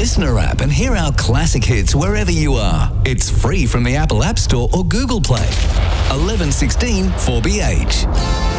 Listener app and hear our classic hits wherever you are. It's free from the Apple App Store or Google Play. 1116 4BH.